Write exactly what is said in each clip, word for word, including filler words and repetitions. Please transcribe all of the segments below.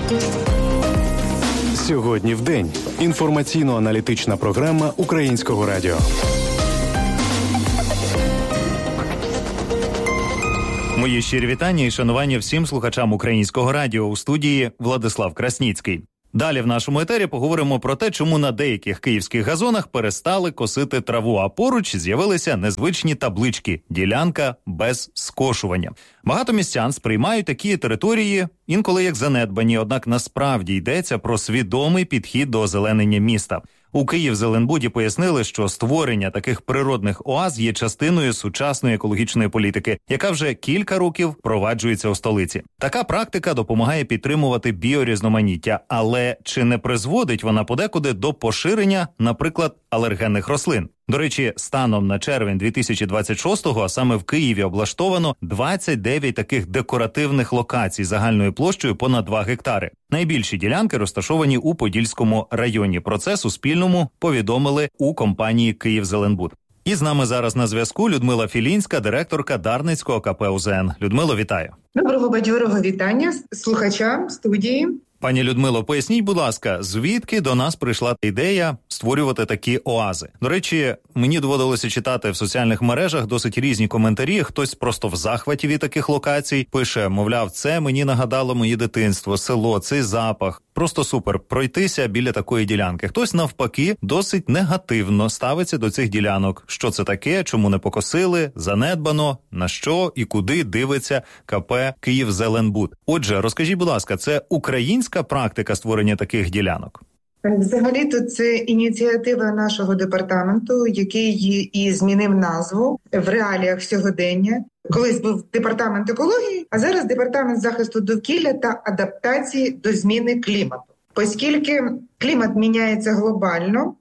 Сьогодні в день. Інформаційно-аналітична програма Українського радіо. Мої щирі вітання і шанування всім слухачам Українського радіо. У студії Владислав Красніцький. Далі в нашому етері поговоримо про те, чому на деяких київських газонах перестали косити траву, а поруч з'явилися незвичні таблички «Ділянка без скошування». Багато містян сприймають такі території інколи як занедбані, однак насправді йдеться про свідомий підхід до озеленення міста. У Київзеленбуді пояснили, що створення таких природних оаз є частиною сучасної екологічної політики, яка вже кілька років впроваджується у столиці. Така практика допомагає підтримувати біорізноманіття, але чи не призводить вона подекуди до поширення, наприклад, алергенних рослин? До речі, станом на червень дві тисячі двадцять шостого, а саме в Києві облаштовано двадцять дев'ять таких декоративних локацій загальною площею понад два гектари. Найбільші ділянки розташовані у Подільському районі. Про це Суспільному повідомили у компанії «Київзеленбуд». І з нами зараз на зв'язку Людмила Філінська, директорка Дарницького ка пе у зе ен. Людмило, вітаю. Доброго бадьорого вітання слухачам студії. Пані Людмило, поясніть, будь ласка, звідки до нас прийшла ідея створювати такі оази? До речі, мені доводилося читати в соціальних мережах досить різні коментарі. Хтось просто в захваті від таких локацій пише, мовляв, це мені нагадало моє дитинство, село, цей запах. Просто супер, пройтися біля такої ділянки. Хтось, навпаки, досить негативно ставиться до цих ділянок. Що це таке, чому не покосили, занедбано, на що і куди дивиться ка пе «Київзеленбуд». Отже, розкажіть, будь ласка, це українська практика створення таких ділянок? Взагалі-то це ініціатива нашого департаменту, який і змінив назву в реаліях сьогодення. Колись був департамент екології, а зараз департамент захисту довкілля та адаптації до зміни клімату. Оскільки клімат міняється глобально,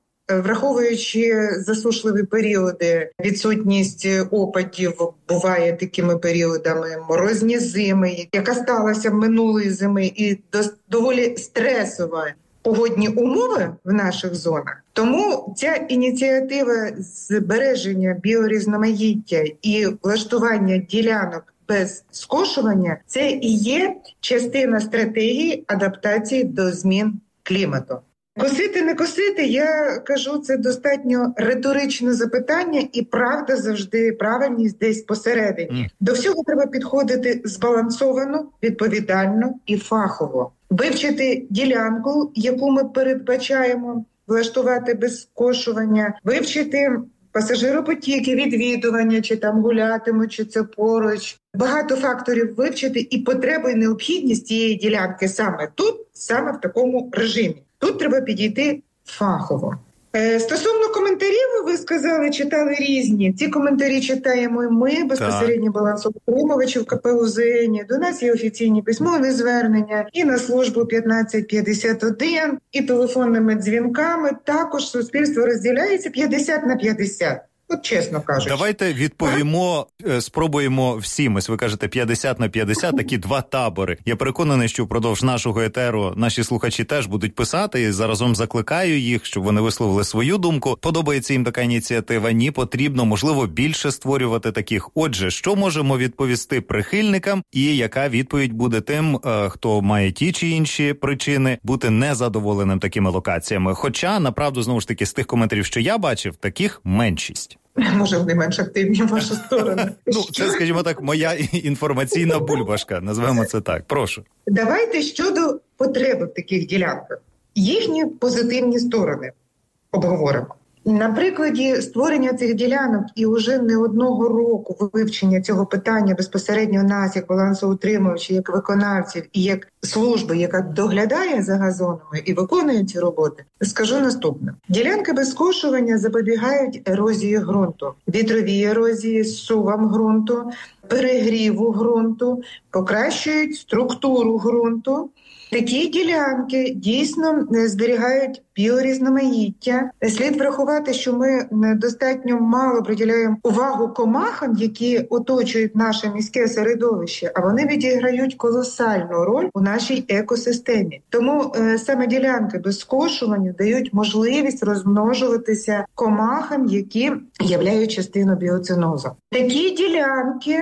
враховуючи засушливі періоди, відсутність опадів буває такими періодами, морозні зими, яка сталася минулої зими, і доволі стресова погодні умови в наших зонах. Тому ця ініціатива збереження біорізноманіття і влаштування ділянок без скошування – це і є частина стратегії адаптації до змін клімату. Косити, не косити, я кажу, це достатньо риторичне запитання, і правда завжди, правильність десь посередині. Mm. До всього треба підходити збалансовано, відповідально і фахово. Вивчити ділянку, яку ми передбачаємо влаштувати без скошування, вивчити пасажиропотіки, відвідування, чи там гулятимуть, чи це поруч. Багато факторів вивчити і потребу і необхідність цієї ділянки саме тут, саме в такому режимі. Тут треба підійти фахово. Е, стосовно коментарів, ви сказали, читали різні. Ці коментарі читаємо і ми, безпосередньо балансоутримувачів ка пе у зе ен. До нас є офіційні письмові звернення і на службу п'ятнадцять п'ятдесят один, і телефонними дзвінками. Також суспільство розділяється п'ятдесят на п'ятдесят. От чесно кажучи. Давайте відповімо, спробуємо всім. Ось ви кажете п'ятдесят на п'ятдесят, такі два табори. Я переконаний, що впродовж нашого етеру наші слухачі теж будуть писати, і заразом закликаю їх, щоб вони висловили свою думку. Подобається їм така ініціатива? Ні, потрібно, можливо, більше створювати таких. Отже, що можемо відповісти прихильникам, і яка відповідь буде тим, хто має ті чи інші причини бути незадоволеним такими локаціями? Хоча, направду, знову ж таки, з тих коментарів, що я бачив, таких меншість. Може, вони менш активні в вашу сторону. Ну, це, скажімо так, моя інформаційна бульбашка, назвемо це так. Прошу. Давайте щодо потреби в таких ділянках. Їхні позитивні сторони обговоримо. На прикладі створення цих ділянок і уже не одного року вивчення цього питання безпосередньо нас, як балансоутримувачів, як виконавців і як служби, яка доглядає за газонами і виконує ці роботи, скажу наступне. Ділянки без скошування запобігають ерозії ґрунту, вітровій ерозії, зсувам ґрунту, перегріву ґрунту, покращують структуру ґрунту. Такі ділянки дійсно зберігають біорізноманіття. Слід врахувати, що ми достатньо мало приділяємо увагу комахам, які оточують наше міське середовище, а вони відіграють колосальну роль у нашій екосистемі. Тому е, саме ділянки без скошування дають можливість розмножуватися комахам, які являють частину біоценозу. Такі ділянки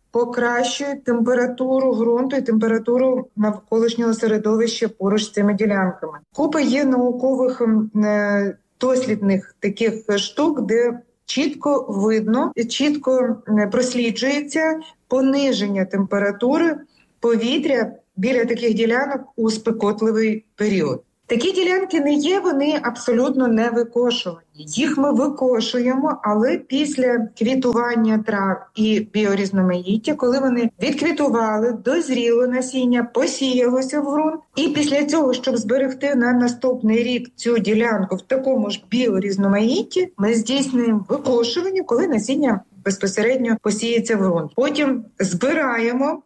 покращують температуру ґрунту і температуру навколишнього середовища поруч з цими ділянками. Купа є наукових е, дослідних таких штук, де чітко видно, чітко просліджується пониження температури повітря біля таких ділянок у спекотливий період. Такі ділянки не є, вони абсолютно не викошувані. Їх ми викошуємо, але після квітування трав і біорізноманіття, коли вони відквітували, дозріло насіння, посіялося в ґрунт, і після цього, щоб зберегти на наступний рік цю ділянку в такому ж біорізноманітті, ми здійснюємо викошування, коли насіння безпосередньо посіється в ґрунт. Потім збираємо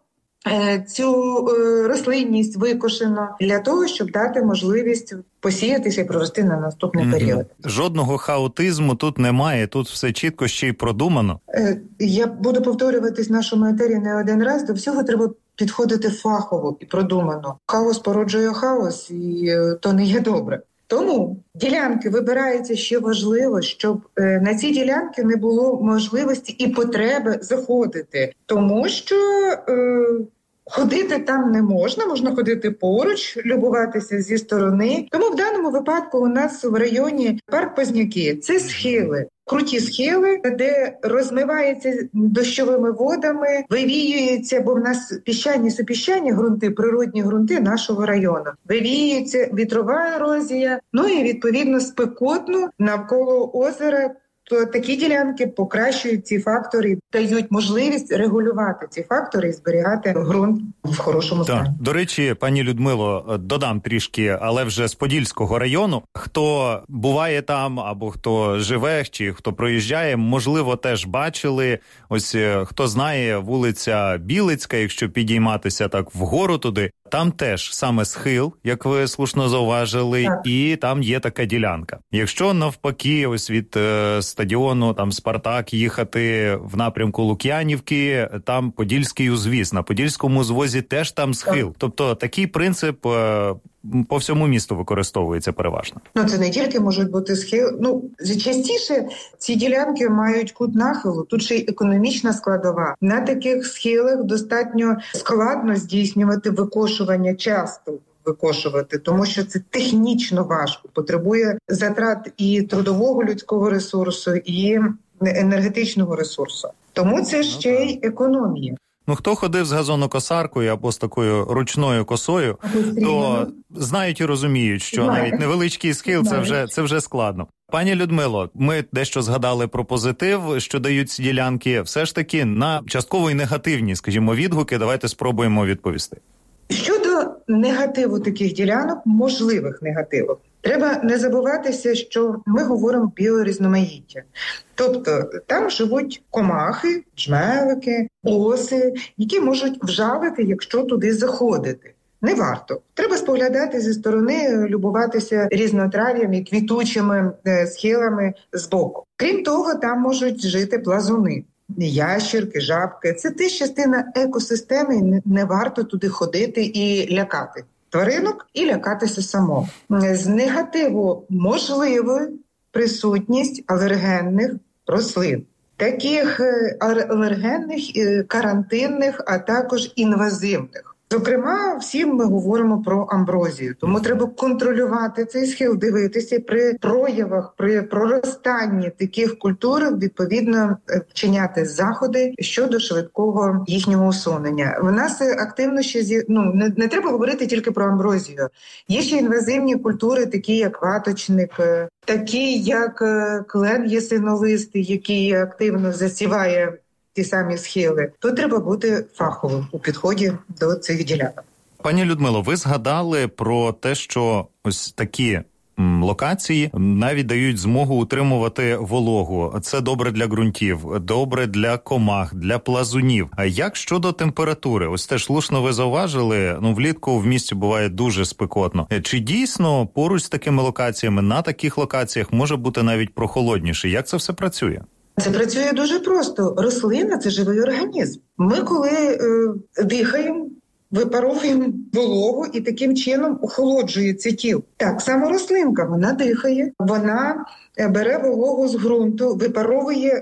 цю рослинність викошено для того, щоб дати можливість посіятися і прорости на наступний mm-hmm. період. Жодного хаотизму тут немає, тут все чітко ще й продумано. Я буду повторюватись в нашому етері не один раз, до всього треба підходити фахово і продумано. Хаос породжує хаос, і то не є добре. Тому ділянки вибираються ще важливо, щоб е, на ці ділянки не було можливості і потреби заходити. Тому що е, ходити там не можна, можна ходити поруч, любуватися зі сторони. Тому в даному випадку у нас в районі парк Позняки – це схили. Круті схили, де розмивається дощовими водами, вивіюється, бо в нас піщані супіщані ґрунти, природні ґрунти нашого району. Вивіюється вітрова ерозія, ну і відповідно спекотно навколо озера. То такі ділянки покращують ці фактори, дають можливість регулювати ці фактори і зберігати ґрунт в хорошому стані. До речі, пані Людмило, додам трішки, але вже з Подільського району. Хто буває там, або хто живе, чи хто проїжджає, можливо, теж бачили. Ось хто знає, вулиця Білицька, якщо підійматися так вгору туди, там теж саме схил, як ви слушно зауважили, так. І там є така ділянка. Якщо навпаки, ось від е, стадіону там Спартак їхати в напрямку Лук'янівки, там Подільський узвіз. На Подільському звозі теж там схил. Так. Тобто такий принцип е, по всьому місту використовується переважно. Ну, це не тільки можуть бути схил. Ну, частіше ці ділянки мають кут нахилу. Тут ще й економічна складова. На таких схилах достатньо складно здійснювати викошування часто. викошувати, тому що це технічно важко, потребує затрат і трудового людського ресурсу, і енергетичного ресурсу. Тому це ще й економія. Ну, хто ходив з газонокосаркою або з такою ручною косою, то знають і розуміють, що Знаю. навіть невеличкий схил – це вже, це вже складно. Пані Людмило, ми дещо згадали про позитив, що дають ці ділянки. Все ж таки на частково й негативні, скажімо, відгуки давайте спробуємо відповісти. Щодо негативу таких ділянок, можливих негативів, треба не забуватися, що ми говоримо біорізноманіття. Тобто там живуть комахи, джмелики, оси, які можуть вжалити, якщо туди заходити. Не варто. Треба споглядати зі сторони, любуватися різнотрав'ям і квітучими схилами збоку. Крім того, там можуть жити плазуни. Ящірки, жабки – це теж частина екосистеми, не, не варто туди ходити і лякати тваринок і лякатися самого. З негативу можливо присутність алергенних рослин, таких алергенних, карантинних, а також інвазивних. Зокрема, всім ми говоримо про амброзію, тому треба контролювати цей схил, дивитися при проявах, при проростанні таких культур, відповідно вчиняти заходи щодо швидкого їхнього усунення. В нас активно ще, ну, не, не треба говорити тільки про амброзію. Є ще інвазивні культури, такі як ваточник, такі як клен єсиновистий, який активно засіває ті самі схили, то треба бути фаховим у підході до цих ділянок. Пані Людмило, ви згадали про те, що ось такі м, локації навіть дають змогу утримувати вологу. Це добре для ґрунтів, добре для комах, для плазунів. А як щодо температури? Ось теж слушно ви зауважили, ну влітку в місті буває дуже спекотно. Чи дійсно поруч з такими локаціями, на таких локаціях може бути навіть прохолодніше? Як це все працює? Це працює дуже просто. Рослина – це живий організм. Ми коли е, дихаємо, випаровуємо вологу і таким чином охолоджується тіло. Так само рослинка, вона дихає, вона бере вологу з ґрунту, випаровує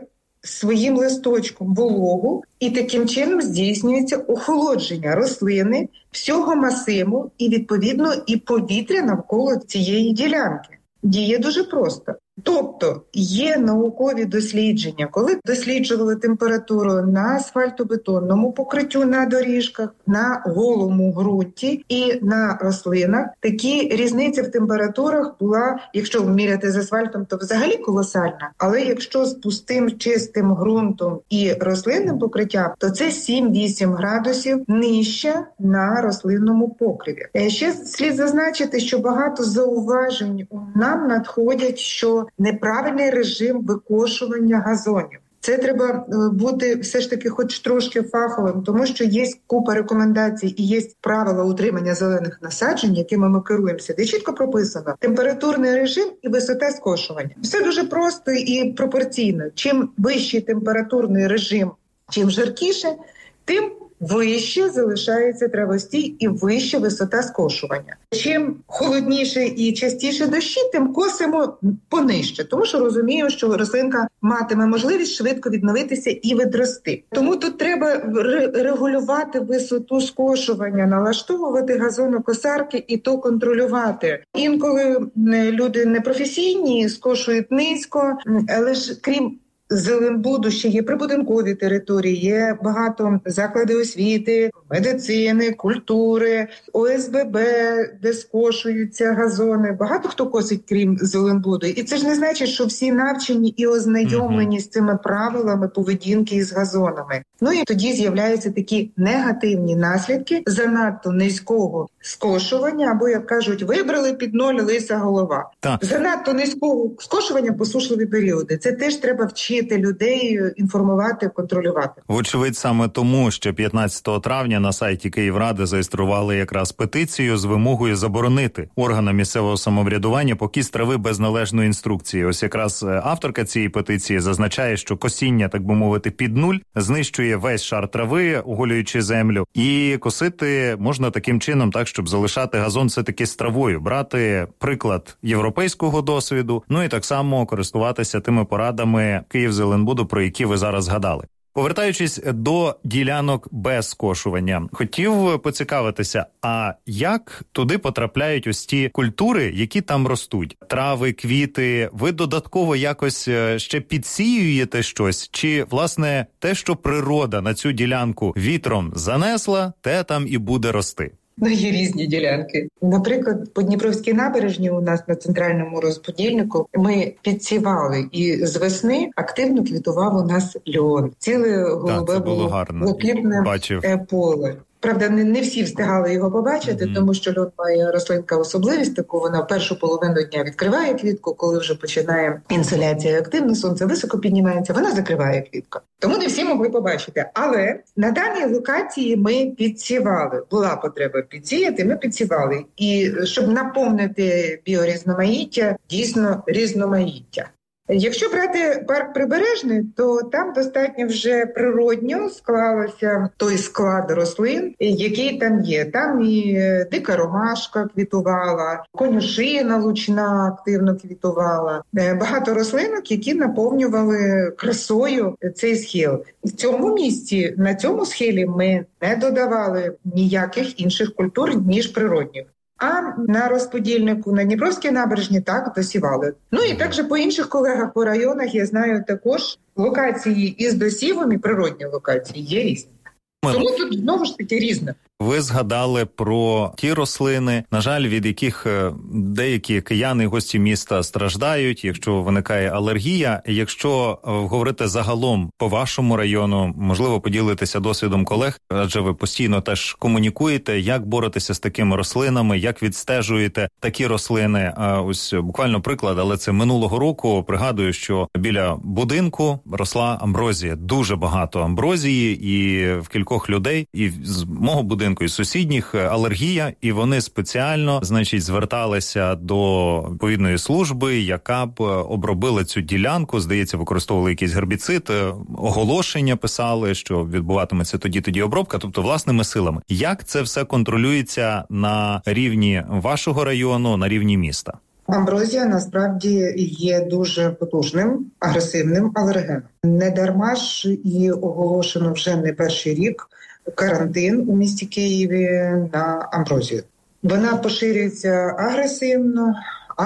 своїм листочком вологу, і таким чином здійснюється охолодження рослини, всього масиву і, відповідно, і повітря навколо цієї ділянки. Діє дуже просто. Тобто є наукові дослідження, коли досліджували температуру на асфальтобетонному покриттю на доріжках, на голому ґрунті і на рослинах. Такі різниця в температурах була, якщо міряти з асфальтом, то взагалі колосальна. Але якщо з пустим чистим ґрунтом і рослинним покриттям, то це сім-вісім градусів нижче на рослинному покриві. Ще слід зазначити, що багато зауважень нам надходять, що неправильний режим викошування газонів. Це треба бути все ж таки хоч трошки фаховим, тому що є купа рекомендацій і є правила утримання зелених насаджень, якими ми керуємося, де чітко прописано температурний режим і висота скошування. Все дуже просто і пропорційно. Чим вищий температурний режим, чим жаркіше, тим вище залишається травостій і вища висота скошування. Чим холодніше і частіше дощі, тим косимо понижче, тому що розуміємо, що рослинка матиме можливість швидко відновитися і відрости. Тому тут треба регулювати висоту скошування, налаштовувати газонокосарки і то контролювати. Інколи люди непрофесійні, скошують низько, але ж крім Зеленбуду ще є прибудинкові території, є багато закладів освіти, медицини, культури, О С Б Б, де скошуються газони. Багато хто косить, крім Зеленбуду. І це ж не значить, що всі навчені і ознайомлені з цими правилами поведінки із газонами. Ну і тоді з'являються такі негативні наслідки занадто низького скошування, або, як кажуть, вибрали під ноль лиса голова. Так. Занадто низького скошування посушливі періоди. Це теж треба вчити людей, інформувати, контролювати. Вочевидь, саме тому, що п'ятнадцятого травня на сайті Київради зареєстрували якраз петицію з вимогою заборонити органам місцевого самоврядування покіс трави без належної інструкції. Ось якраз авторка цієї петиції зазначає, що косіння, так би мовити, під нуль знищує весь шар трави, оголюючи землю, і косити можна таким чином, так, щоб залишати газон все-таки з травою, брати приклад європейського досвіду, ну і так само користуватися тими порадами Київзеленбуду, про які ви зараз згадали. Повертаючись до ділянок без скошування, хотів поцікавитися, а як туди потрапляють ось ті культури, які там ростуть? Трави, квіти, ви додатково якось ще підсіюєте щось? Чи, власне, те, що природа на цю ділянку вітром занесла, те там і буде рости? Ну, є різні ділянки. Наприклад, по Дніпровській набережній у нас на центральному розподільнику ми підсівали, і з весни активно квітував у нас льон. Ціле голубе було блакитне поле. Правда, не, не всі встигали його побачити, mm-hmm. тому що льон має рослинка особливість таку, вона першу половину дня відкриває квітку, коли вже починає інсоляція активно, сонце високо піднімається, вона закриває квітку. Тому не всі могли побачити. Але на даній локації ми підсівали. Була потреба підсіяти, ми підсівали. І щоб наповнити біорізноманіття, дійсно різноманіття. Якщо брати парк Прибережний, то там достатньо вже природньо склалося той склад рослин, який там є. Там і дика ромашка квітувала, конюшина лучна активно квітувала. Багато рослинок, які наповнювали красою цей схил. В цьому місці, на цьому схилі ми не додавали ніяких інших культур, ніж природних. А на розподільнику на Дніпровській набережні так досівали. Ну і також по інших колегах по районах я знаю також локації із досівом і природні локації є різні. Тому тут знову ж таки різне. Ви згадали про ті рослини, на жаль, від яких деякі кияни, гості міста страждають, якщо виникає алергія. Якщо говорити загалом по вашому району, можливо, поділитися досвідом колег, адже ви постійно теж комунікуєте, як боротися з такими рослинами, як відстежуєте такі рослини. Ось буквально приклад, але це минулого року. Пригадую, що біля будинку росла амброзія. Дуже багато амброзії, і в кількох людей, і з мого будинку, і сусідніх алергія, і вони спеціально, значить, зверталися до відповідної служби, яка б обробила цю ділянку, здається, використовували якийсь гербіцид, оголошення писали, що відбуватиметься тоді-тоді обробка, тобто власними силами. Як це все контролюється на рівні вашого району, на рівні міста? Амброзія насправді є дуже потужним, агресивним алергеном. Не дарма ж і оголошено вже не перший рік карантин у місті Києві на амброзію. Вона поширюється агресивно,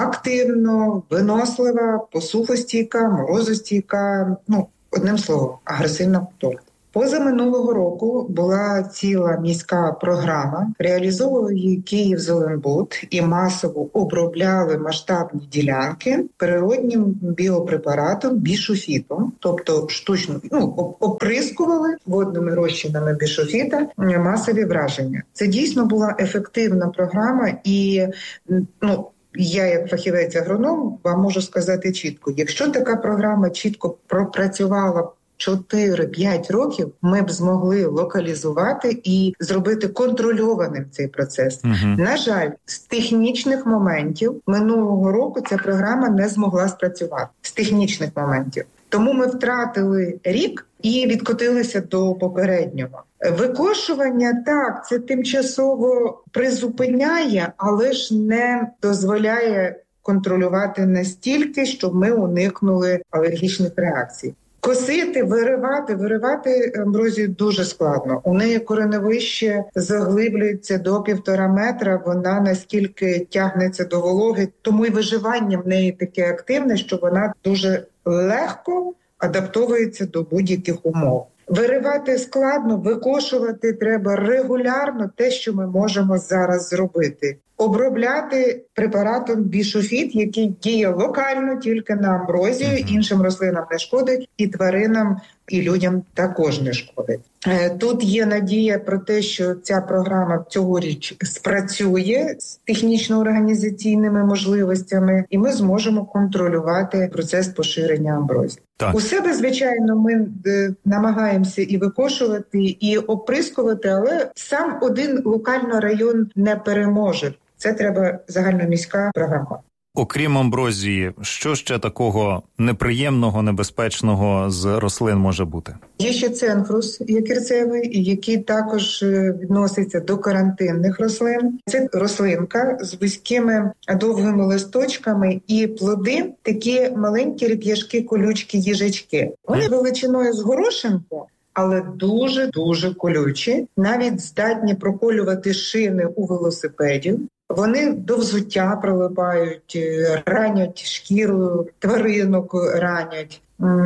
активно, винослива, посухостійка, морозостійка, ну, одним словом, агресивна хвороба. Позаминулого року була ціла міська програма, реалізовував її Київзеленбуд і масово обробляли масштабні ділянки природнім біопрепаратом бішофітом, тобто штучно, ну, оприскували водними розчинами бішофіта масові враження. Це дійсно була ефективна програма і, ну, я, як фахівець-агроном, вам можу сказати чітко, якщо така програма чітко пропрацювала чотири-п'ять років, ми б змогли локалізувати і зробити контрольованим цей процес. Uh-huh. На жаль, з технічних моментів минулого року ця програма не змогла спрацювати. З технічних моментів. Тому ми втратили рік і відкотилися до попереднього. Викошування, так, це тимчасово призупиняє, але ж не дозволяє контролювати настільки, щоб ми уникнули алергічних реакцій. Косити, виривати, виривати амброзію дуже складно. У неї кореневище заглиблюється до півтора метра, вона наскільки тягнеться до вологи, тому і виживання в неї таке активне, що вона дуже легко адаптовується до будь-яких умов. Виривати складно, викошувати треба регулярно те, що ми можемо зараз зробити. Обробляти препаратом бішофіт, який діє локально тільки на амброзію, mm-hmm. іншим рослинам не шкодить, і тваринам, і людям також не шкодить. Тут є надія про те, що ця програма цьогоріч спрацює з технічно-організаційними можливостями, і ми зможемо контролювати процес поширення амброзії. Так. У себе, звичайно, ми намагаємося і викошувати, і оприскувати, але сам один локально район не переможе. Це треба загальноміська програма. Окрім амброзії, що ще такого неприємного, небезпечного з рослин може бути? Є ще ценхрус якірцевий, який також відноситься до карантинних рослин. Це рослинка з вузькими довгими листочками і плоди, такі маленькі реп'яшки, колючки, їжачки. Вони величиною з горошинку, але дуже-дуже колючі, навіть здатні проколювати шини у велосипедів. Вони до взуття прилипають, ранять шкіру, тваринок ранять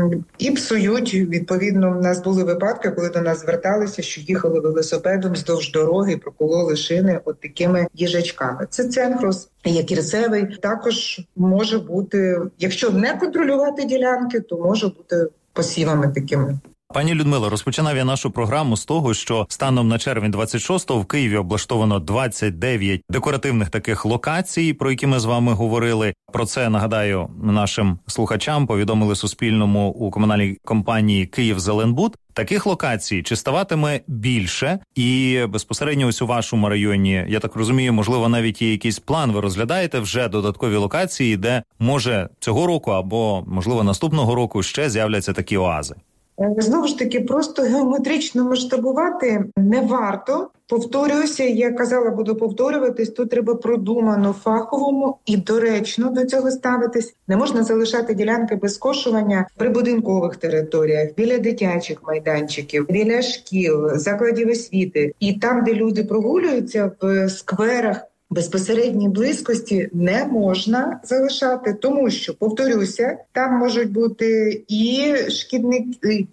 і псують. Відповідно, в нас були випадки, коли до нас зверталися, що їхали велосипедом здовж дороги і прокололи шини от такими їжачками. Це ценхрус якірцевий. Також може бути, якщо не контролювати ділянки, то може бути посівами такими. Пані Людмило, розпочинав я нашу програму з того, що станом на червень двадцять шостого в Києві облаштовано двадцять дев'ять декоративних таких локацій, про які ми з вами говорили. Про це, нагадаю, нашим слухачам повідомили Суспільному у комунальній компанії «Київзеленбуд». Таких локацій чи ставатиме більше? І безпосередньо ось у вашому районі, я так розумію, можливо, навіть є якийсь план, ви розглядаєте вже додаткові локації, де, може, цього року або, можливо, наступного року ще з'являться такі оази? Знову ж таки, просто геометрично масштабувати не варто. Повторююся, я казала, буду повторюватись, тут треба продумано, фаховому і доречно до цього ставитись. Не можна залишати ділянки без скошування в прибудинкових територіях, біля дитячих майданчиків, біля шкіл, закладів освіти. І там, де люди прогулюються, в скверах, безпосередній близькості не можна залишати, тому що, повторюся, там можуть бути і шкідники,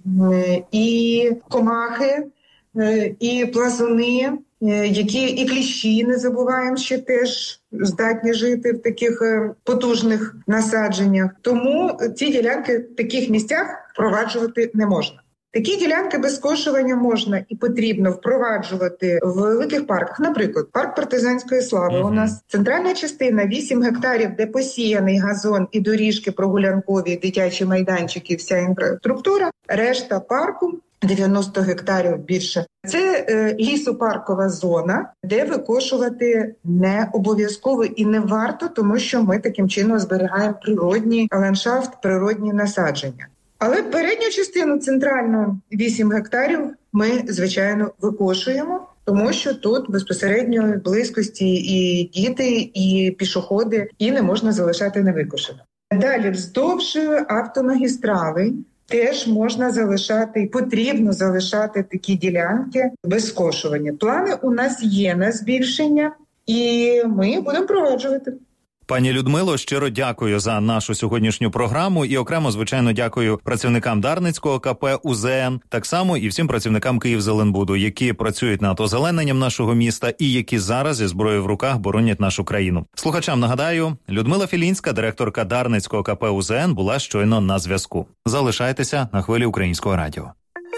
і комахи, і плазуни, які і кліщі, не забуваємо, ще теж здатні жити в таких потужних насадженнях. Тому ці ділянки в таких місцях впроваджувати не можна. Такі ділянки без скошування можна і потрібно впроваджувати в великих парках. Наприклад, парк партизанської слави. Mm-hmm. У нас центральна частина вісім гектарів, де посіяний газон і доріжки прогулянкові, дитячі майданчики, вся інфраструктура. Решта парку дев'яносто гектарів більше. Це е, лісопаркова зона, де викошувати не обов'язково і не варто, тому що ми таким чином зберігаємо природній ландшафт, природні насадження. Але передню частину, центральну, вісім гектарів, ми, звичайно, викошуємо, тому що тут безпосередньо в близькості і діти, і пішоходи, і не можна залишати невикошено. Далі, вздовж автомагістрали теж можна залишати, і потрібно залишати такі ділянки без скошування. Плани у нас є на збільшення, і ми будемо проваджувати. Пані Людмило, щиро дякую за нашу сьогоднішню програму і окремо, звичайно, дякую працівникам Дарницького ка пе у зе ен, так само і всім працівникам Київзеленбуду, які працюють над озелененням нашого міста і які зараз зі зброєю в руках боронять нашу країну. Слухачам нагадаю, Людмила Філінська, директорка Дарницького ка пе у зе ен, була щойно на зв'язку. Залишайтеся на хвилі Українського радіо.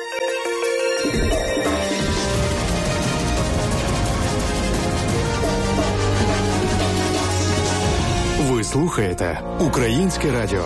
Ви слухаєте Українське радіо.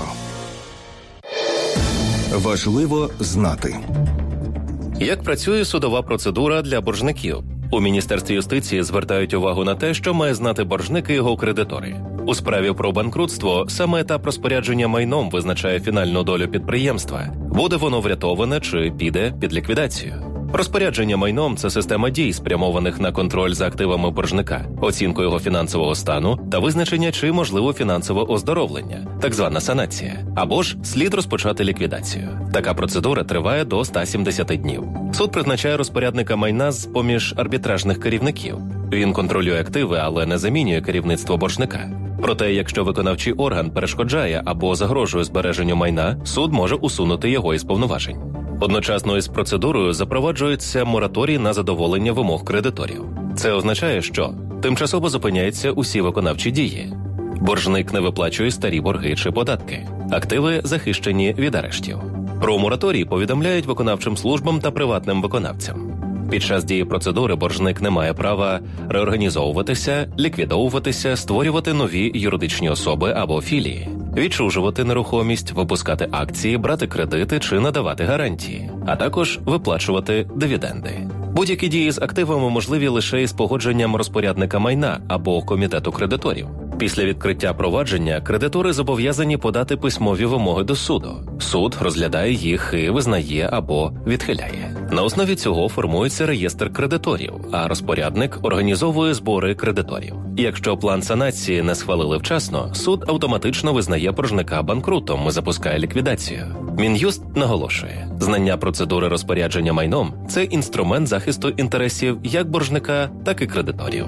Важливо знати. Як працює судова процедура для боржників? У Міністерстві юстиції звертають увагу на те, що має знати боржник і його кредитори. У справі про банкрутство саме етап розпорядження майном визначає фінальну долю підприємства. Буде воно врятоване чи піде під ліквідацію. Розпорядження майном – це система дій, спрямованих на контроль за активами боржника, оцінку його фінансового стану та визначення, чи можливо фінансове оздоровлення, так звана санація, або ж слід розпочати ліквідацію. Така процедура триває до ста сімдесяти днів. Суд призначає розпорядника майна з-поміж арбітражних керівників. Він контролює активи, але не замінює керівництво боржника. Проте, якщо виконавчий орган перешкоджає або загрожує збереженню майна, суд може усунути його із повноважень. Одночасно із процедурою запроваджується мораторій на задоволення вимог кредиторів. Це означає, що тимчасово зупиняються усі виконавчі дії. Боржник не виплачує старі борги чи податки. Активи захищені від арештів. Про мораторій повідомляють виконавчим службам та приватним виконавцям. Під час дії процедури боржник не має права реорганізовуватися, ліквідовуватися, створювати нові юридичні особи або філії, відчужувати нерухомість, випускати акції, брати кредити чи надавати гарантії, а також виплачувати дивіденди. Будь-які дії з активами можливі лише із погодженням розпорядника майна або комітету кредиторів. Після відкриття провадження кредитори зобов'язані подати письмові вимоги до суду. Суд розглядає їх і визнає або відхиляє. На основі цього формується реєстр кредиторів, а розпорядник організовує збори кредиторів. Якщо план санації не схвалили вчасно, суд автоматично визнає боржника банкрутом і запускає ліквідацію. Мін'юст наголошує, знання процедури розпорядження майном – це інструмент захисту інтересів як боржника, так і кредиторів.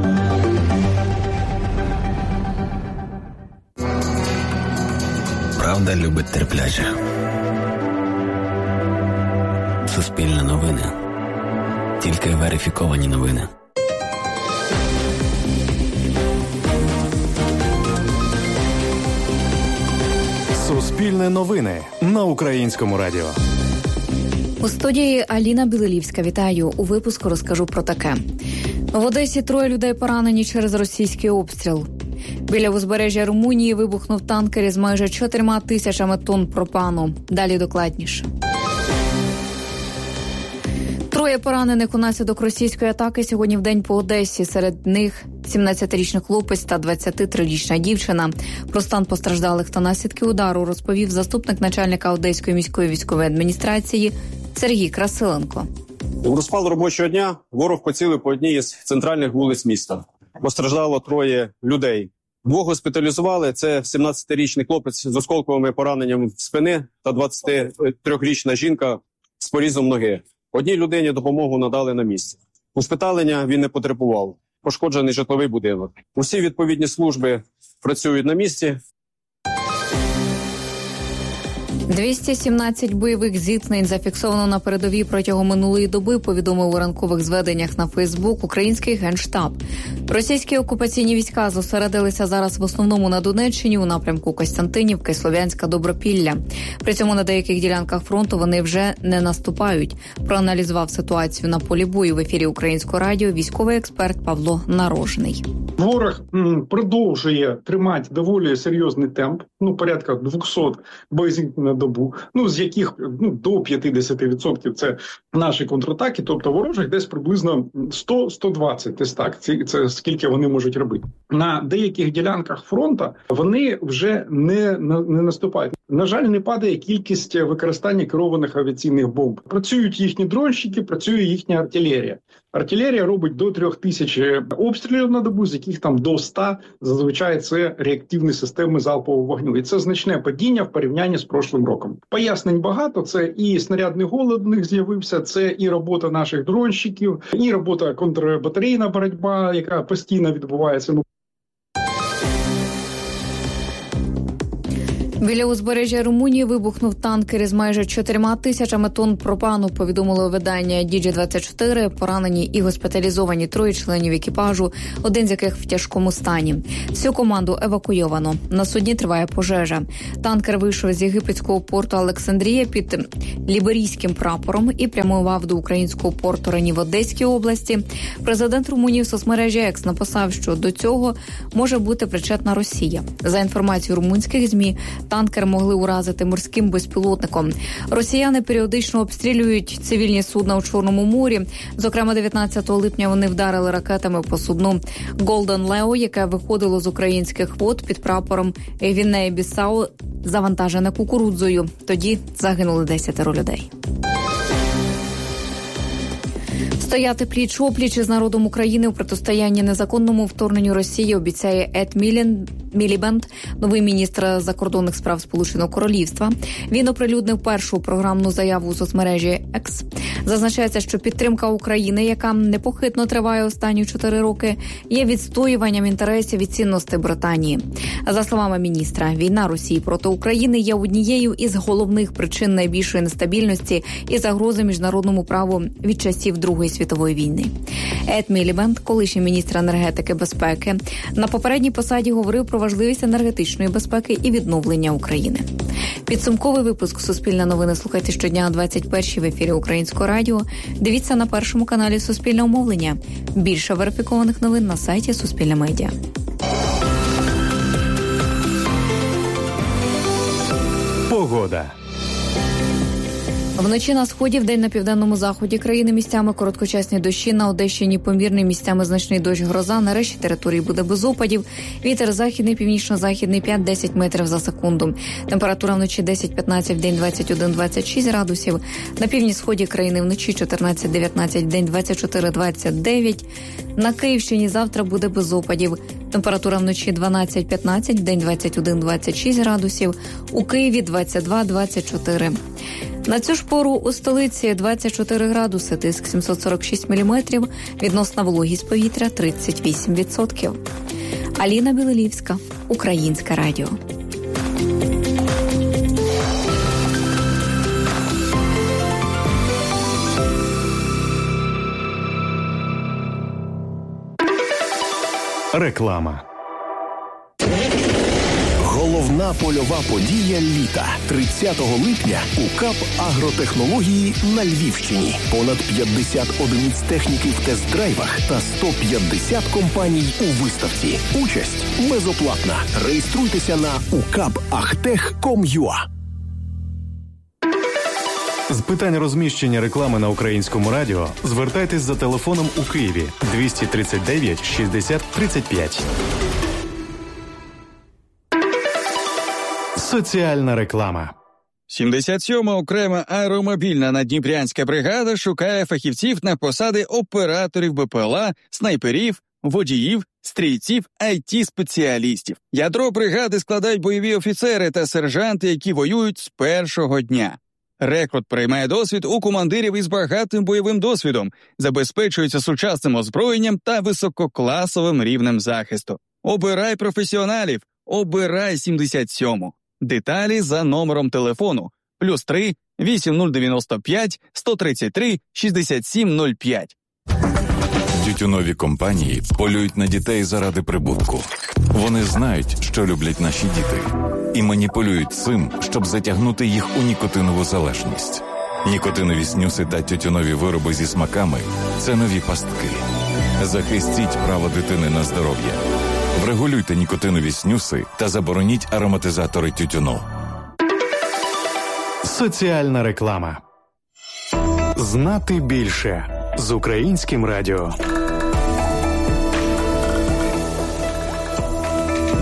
Правда любить терплячих. Суспільне новини. Тільки верифіковані новини. Суспільне новини на Українському радіо. У студії Аліна Білилівська. Вітаю. У випуску розкажу про таке. В Одесі троє людей поранені через російський обстріл. Біля узбережжя Румунії вибухнув танкер із майже чотирма тисячами тонн пропану. Далі докладніше. Троє поранених унаслідок російської атаки сьогодні в день по Одесі. Серед них сімнадцятирічний хлопець та двадцятитрирічна дівчина. Про стан постраждалих та наслідки удару розповів заступник начальника Одеської міської військової адміністрації Сергій Красиленко. У розпал робочого дня ворог поцілив по одній із центральних вулиць міста. Постраждало троє людей. Двох госпіталізували. Це сімнадцятирічний хлопець з осколковими пораненням в спини та двадцятитрирічна жінка з порізом ноги. Одній людині допомогу надали на місці. Ушпиталення він не потребував. Пошкоджений житловий будинок. Усі відповідні служби працюють на місці. двісті сімнадцять бойових зіткнень зафіксовано на передовій протягом минулої доби, повідомив у ранкових зведеннях на Фейсбук український Генштаб. Російські окупаційні війська зосередилися зараз в основному на Донеччині у напрямку Костянтинівки, Слов'янська, Добропілля. При цьому на деяких ділянках фронту вони вже не наступають. Проаналізував ситуацію на полі бою в ефірі Українського радіо військовий експерт Павло Нарожний. Ворог м, продовжує тримати доволі серйозний темп, ну порядка двісті боєзіткнень на добу, ну з яких ну до п'ятдесят відсотків це наші контратаки, тобто ворожих десь приблизно сто - сто двадцять, десь так, це, це скільки вони можуть робити. На деяких ділянках фронту вони вже не, не наступають. На жаль, не падає кількість використання керованих авіаційних бомб. Працюють їхні дронщики, працює їхня артилерія. Артилерія робить до трьох тисяч обстрілів на добу, з яких там до ста зазвичай це реактивні системи залпового вогню. І це значне падіння в порівнянні з прошлим роком. Пояснень багато. Це і снарядний голод в них з'явився, це і робота наших дронщиків, і робота контрбатарейна боротьба, яка постійно відбувається. Біля узбережжя Румунії вибухнув танкер із майже чотирма тисячами тонн пропану, повідомило видання Ді Джі двадцять чотири. Поранені і госпіталізовані троє членів екіпажу, один з яких в тяжкому стані. Всю команду евакуйовано. На судні триває пожежа. Танкер вийшов з єгипетського порту Олександрія під ліберійським прапором і прямував до українського порту Рені в Одеській області. Президент Румунії в соцмережі Екс написав, що до цього може бути причетна Росія. За інформацією румунських ЗМІ, танкер могли уразити морським безпілотником. Росіяни періодично обстрілюють цивільні судна у Чорному морі. Зокрема, дев'ятнадцятого липня вони вдарили ракетами по судну «Голден Лео», яке виходило з українських вод під прапором Гвінеї-Бісау, завантажене кукурудзою. Тоді загинули десятеро людей. Стояти пліч-опліч із народом України у протистоянні незаконному вторгненню Росії обіцяє Ед Мілібенд, новий міністр закордонних справ Сполученого Королівства. Він оприлюднив першу програмну заяву у соцмережі X. Зазначається, що підтримка України, яка непохитно триває останні чотири роки, є відстоюванням інтересів і цінностей Британії. За словами міністра, війна Росії проти України є однією із головних причин найбільшої нестабільності і загрози міжнародному праву від часів Другої світової війни. Ед Мілібенд, колишній міністр енергетики безпеки, на попередній посаді говорив про важливість енергетичної безпеки і відновлення України. Підсумковий випуск «Суспільне новини» слухайте щодня о двадцять першій в ефірі Українського радіо. Дивіться на першому каналі «Суспільне мовлення». Більше верифікованих новин на сайті Суспільне медіа. Погода. Вночі на сході, вдень на південному заході країни місцями короткочасні дощі, на Одещині помірний, місцями значний дощ, гроза, на решті території буде без опадів. Вітер західний, північно-західний п'ять-десять метрів за секунду. Температура вночі десять-п'ятнадцять, вдень двадцять один - двадцять шість градусів. На півдні-сході країни вночі чотирнадцять-дев'ятнадцять, вдень двадцять чотири - двадцять дев'ять. На Київщині завтра буде без опадів. Температура вночі дванадцять-п'ятнадцять, вдень двадцять один - двадцять шість градусів. У Києві двадцять два - двадцять чотири. На цю ж пору у столиці двадцять чотири градуси, тиск сімсот сорок шість міліметрів, відносна вологість повітря тридцять вісім відсотків. Аліна Білилівська, Українське радіо. Реклама. Головна польова подія літа. тридцятого липня у КАП «Агротехнології» на Львівщині. Понад п'ятдесят одиниць техніки в тест-драйвах та сто п'ятдесят компаній у виставці. Участь безоплатна. Реєструйтеся на у кап ахтех крапка ком крапка ю а. З питань розміщення реклами на Українському радіо звертайтесь за телефоном у Києві двісті тридцять дев'ять шістдесят тридцять п'ять. Соціальна реклама. сімдесят сьома окрема аеромобільна наддніпрянська бригада шукає фахівців на посади операторів Б П Л А, снайперів, водіїв, стрільців, ай ті-спеціалістів. Ядро бригади складають бойові офіцери та сержанти, які воюють з першого дня. Рекрут приймає досвід у командирів із багатим бойовим досвідом, забезпечується сучасним озброєнням та висококласовим рівнем захисту. Обирай професіоналів, обирай сімдесят сьому. Деталі за номером телефону плюс три вісім нуль дев'яносто п'ять сто тридцять три шістдесят сім нуль п'ять. Тютюнові компанії полюють на дітей заради прибутку. Вони знають, що люблять наші діти, і маніпулюють цим, щоб затягнути їх у нікотинову залежність. Нікотинові снюси та тютюнові вироби зі смаками – це нові пастки. Захистіть право дитини на здоров'я. Врегулюйте нікотинові снюси та забороніть ароматизатори тютюну. Соціальна реклама. Знати більше з Українським радіо.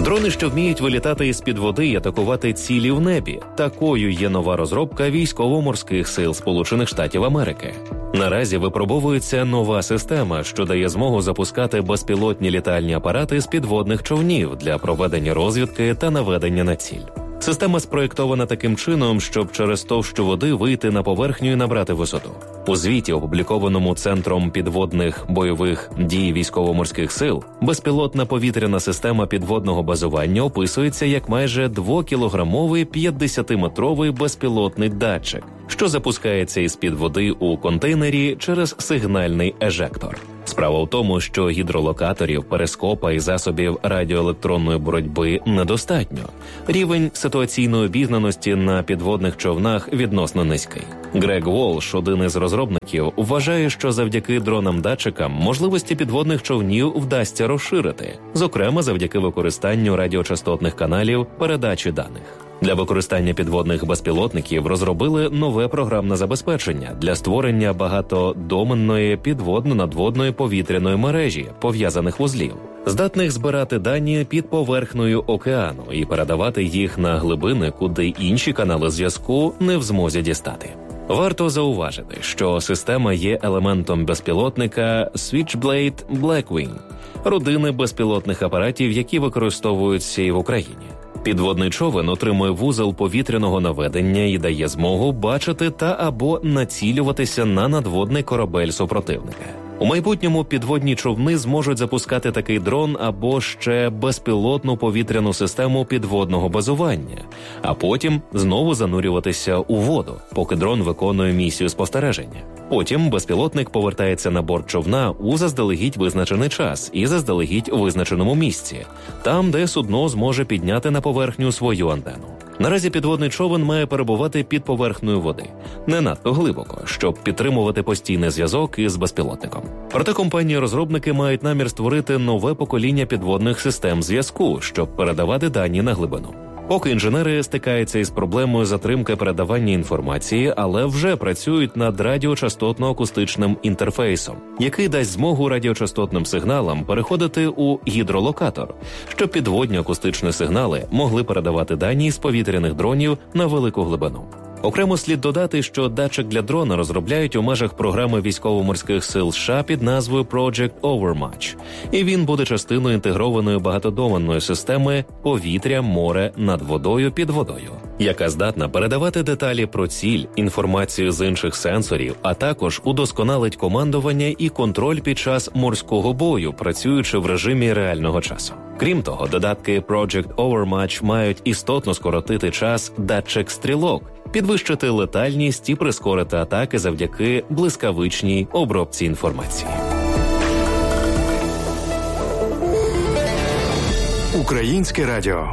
Дрони, що вміють вилітати із-під води і атакувати цілі в небі. Такою є нова розробка військово-морських сил Сполучених Штатів Америки. Наразі випробовується нова система, що дає змогу запускати безпілотні літальні апарати з підводних човнів для проведення розвідки та наведення на ціль. Система спроєктована таким чином, щоб через товщу води вийти на поверхню і набрати висоту. У звіті, опублікованому Центром підводних бойових дій військово-морських сил, безпілотна повітряна система підводного базування описується як майже двокілограмовий п'ятдесятиметровий безпілотний датчик, що запускається із-під води у контейнері через сигнальний ежектор. Справа в тому, що гідролокаторів, перископа і засобів радіоелектронної боротьби недостатньо. Рівень ситуаційної обізнаності на підводних човнах відносно низький. Грег Волш, один із розробників, вважає, що завдяки дронам-датчикам можливості підводних човнів вдасться розширити, зокрема завдяки використанню радіочастотних каналів передачі даних. Для використання підводних безпілотників розробили нове програмне забезпечення для створення багатодоменної підводно-надводної повітряної мережі пов'язаних вузлів, здатних збирати дані під поверхнею океану і передавати їх на глибини, куди інші канали зв'язку не в змозі дістати. Варто зауважити, що система є елементом безпілотника Switchblade Blackwing, родини безпілотних апаратів, які використовуються і в Україні. Підводний човен отримує вузол повітряного наведення і дає змогу бачити та або націлюватися на надводний корабель супротивника. У майбутньому підводні човни зможуть запускати такий дрон або ще безпілотну повітряну систему підводного базування, а потім знову занурюватися у воду, поки дрон виконує місію спостереження. Потім безпілотник повертається на борт човна у заздалегідь визначений час і заздалегідь визначеному місці, там, де судно зможе підняти на поверхню свою антенну. Наразі підводний човен має перебувати під поверхнею води, не надто глибоко, щоб підтримувати постійний зв'язок із безпілотником. Проте компанії-розробники мають намір створити нове покоління підводних систем зв'язку, щоб передавати дані на глибину. Поки інженери стикаються із проблемою затримки передавання інформації, але вже працюють над радіочастотно-акустичним інтерфейсом, який дасть змогу радіочастотним сигналам переходити у гідролокатор, щоб підводні акустичні сигнали могли передавати дані з повітряних дронів на велику глибину. Окремо слід додати, що датчик для дрона розробляють у межах програми військово-морських сил США під назвою Project Overwatch, і він буде частиною інтегрованої багатодоменної системи повітря, море, над водою, під водою, яка здатна передавати деталі про ціль, інформацію з інших сенсорів, а також удосконалить командування і контроль під час морського бою, працюючи в режимі реального часу. Крім того, додатки Project Overwatch мають істотно скоротити час датчик-стрілок, підвищити летальність і прискорити атаки завдяки блискавичній обробці інформації. Українське радіо.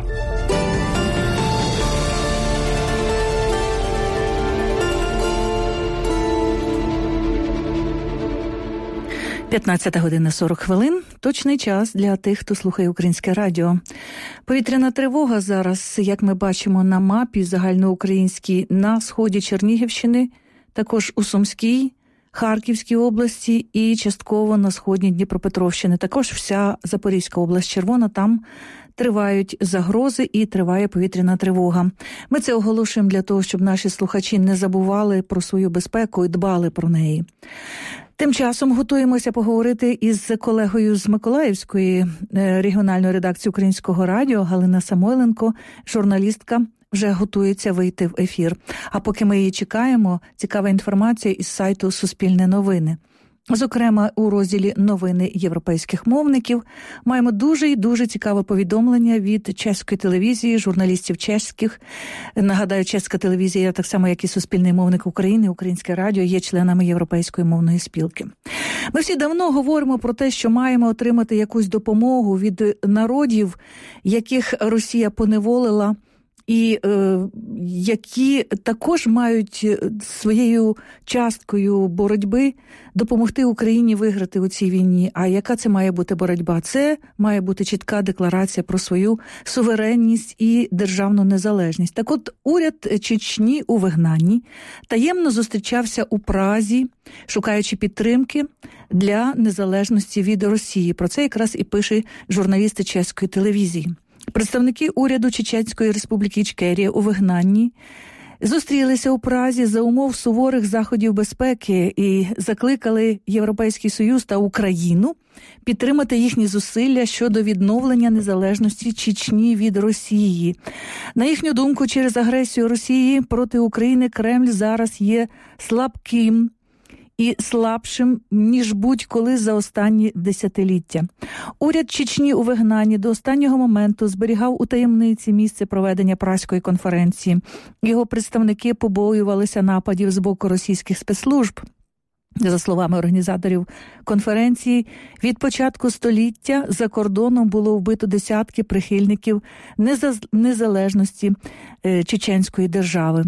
п'ятнадцята година сорок хвилин. Точний час для тих, хто слухає Українське радіо. Повітряна тривога зараз, як ми бачимо на мапі загальноукраїнській, на сході Чернігівщини, також у Сумській, Харківській області і частково на сході Дніпропетровщини. Також вся Запорізька область червона, там тривають загрози і триває повітряна тривога. Ми це оголошуємо для того, щоб наші слухачі не забували про свою безпеку і дбали про неї. Тим часом готуємося поговорити із колегою з Миколаївської регіональної редакції Українського радіо Галина Самойленко, журналістка, вже готується вийти в ефір. А поки ми її чекаємо, цікава інформація із сайту «Суспільне новини». Зокрема, у розділі «Новини європейських мовників» маємо дуже і дуже цікаве повідомлення від чеської телевізії, журналістів чеських. Нагадаю, чеська телевізія, так само як і Суспільний мовник України, Українське радіо, є членами Європейської мовної спілки. Ми всі давно говоримо про те, що маємо отримати якусь допомогу від народів, яких Росія поневолила, і е, які також мають своєю часткою боротьби допомогти Україні виграти у цій війні. А яка це має бути боротьба? Це має бути чітка декларація про свою суверенність і державну незалежність. Так от, уряд Чечні у вигнанні таємно зустрічався у Празі, шукаючи підтримки для незалежності від Росії. Про це якраз і пише журналісти чеської телевізії. Представники уряду Чеченської Республіки Ічкерія у вигнанні зустрілися у Празі за умов суворих заходів безпеки і закликали Європейський Союз та Україну підтримати їхні зусилля щодо відновлення незалежності Чечні від Росії. На їхню думку, через агресію Росії проти України Кремль зараз є слабким і слабшим, ніж будь-коли за останні десятиліття. Уряд Чечні у вигнанні до останнього моменту зберігав у таємниці місце проведення Празької конференції. Його представники побоювалися нападів з боку російських спецслужб. За словами організаторів конференції, від початку століття за кордоном було вбито десятки прихильників незалежності Чеченської держави.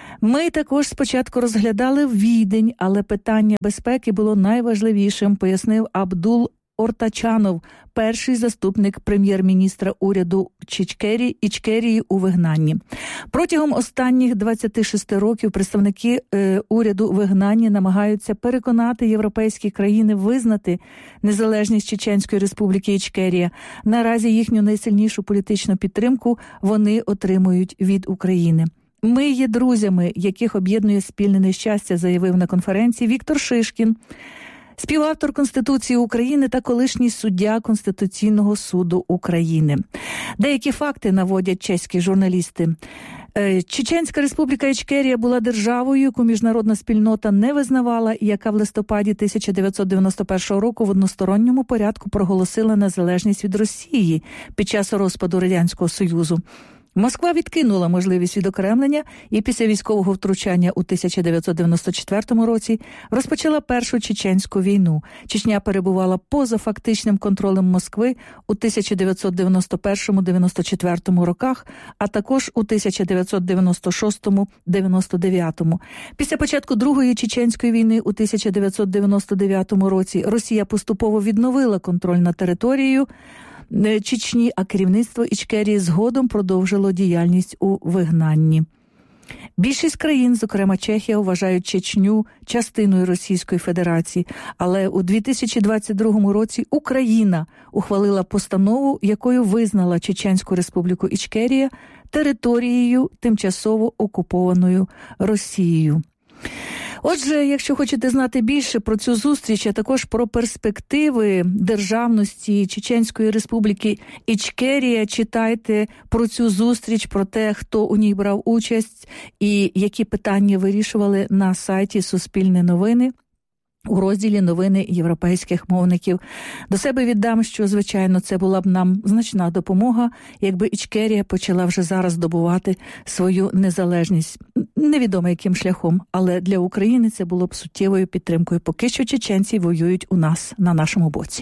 Ми також спочатку розглядали Відень, але питання безпеки було найважливішим, пояснив Абдул Ортачанов, перший заступник прем'єр-міністра уряду Чечкері, Ічкерії у вигнанні. Протягом останніх двадцяти шести років представники е, уряду у вигнанні намагаються переконати європейські країни визнати незалежність Чеченської Республіки Ічкерія. Наразі їхню найсильнішу політичну підтримку вони отримують від України. Ми є друзями, яких об'єднує спільне нещастя, заявив на конференції Віктор Шишкін, співавтор Конституції України та колишній суддя Конституційного суду України. Деякі факти наводять чеські журналісти. Чеченська Республіка Ічкерія була державою, яку міжнародна спільнота не визнавала і яка в листопаді тисяча дев'ятсот дев'яносто першого року в односторонньому порядку проголосила незалежність від Росії під час розпаду Радянського Союзу. Москва відкинула можливість відокремлення і після військового втручання у тисяча дев'ятсот дев'яносто четвертому році розпочала Першу чеченську війну. Чечня перебувала поза фактичним контролем Москви у тисяча дев'ятсот дев'яносто першому - дев'яносто четвертому роках, а також у тисяча дев'ятсот дев'яносто шостому - дев'яносто дев'ятому. Після початку Другої чеченської війни у тисяча дев'ятсот дев'яносто дев'ятому році Росія поступово відновила контроль над територією Чечні, а керівництво Ічкерії згодом продовжило діяльність у вигнанні. Більшість країн, зокрема Чехія, вважають Чечню частиною Російської Федерації, але у дві тисячі двадцять другому році Україна ухвалила постанову, якою визнала Чеченську Республіку Ічкерія територією, тимчасово окупованою Росією. Отже, якщо хочете знати більше про цю зустріч, а також про перспективи державності Чеченської Республіки Ічкерія, читайте про цю зустріч, про те, хто у ній брав участь і які питання вирішували на сайті Суспільне новини у розділі «Новини європейських мовників». До себе віддам, що, звичайно, це була б нам значна допомога, якби Ічкерія почала вже зараз здобувати свою незалежність. Невідомо яким шляхом, але для України це було б суттєвою підтримкою. Поки що чеченці воюють у нас, на нашому боці.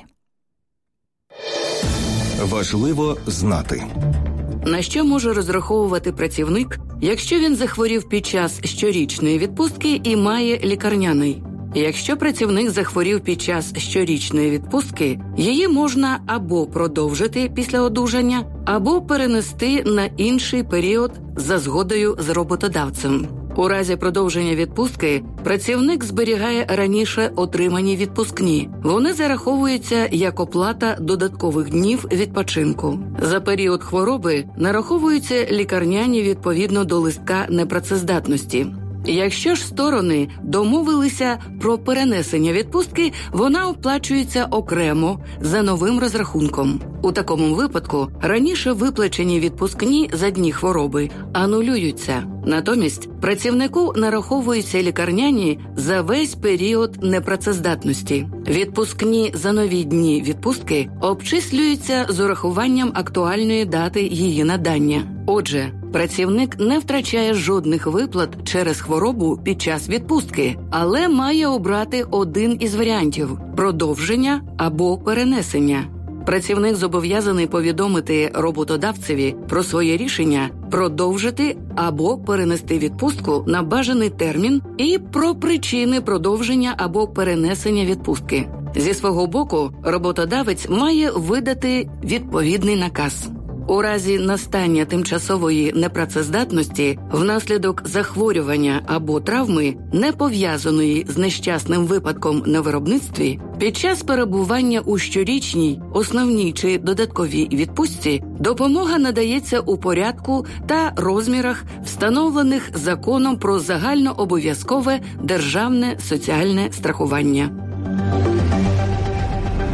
Важливо знати. На що може розраховувати працівник, якщо він захворів під час щорічної відпустки і має лікарняний? Якщо працівник захворів під час щорічної відпустки, її можна або продовжити після одужання, або перенести на інший період за згодою з роботодавцем. У разі продовження відпустки працівник зберігає раніше отримані відпускні. Вони зараховуються як оплата додаткових днів відпочинку. За період хвороби нараховуються лікарняні відповідно до листка непрацездатності. Якщо ж сторони домовилися про перенесення відпустки, вона оплачується окремо за новим розрахунком. У такому випадку раніше виплачені відпускні за дні хвороби анулюються. Натомість працівнику нараховуються лікарняні за весь період непрацездатності. Відпускні за нові дні відпустки обчислюються з урахуванням актуальної дати її надання. Отже, працівник не втрачає жодних виплат через хворобу під час відпустки, але має обрати один із варіантів – продовження або перенесення. Працівник зобов'язаний повідомити роботодавцеві про своє рішення продовжити або перенести відпустку на бажаний термін і про причини продовження або перенесення відпустки. Зі свого боку, роботодавець має видати відповідний наказ. У разі настання тимчасової непрацездатності внаслідок захворювання або травми, не пов'язаної з нещасним випадком на виробництві, під час перебування у щорічній, основній чи додатковій відпустці допомога надається у порядку та розмірах, встановлених Законом про загальнообов'язкове державне соціальне страхування.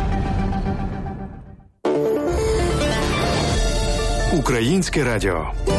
Українське радіо.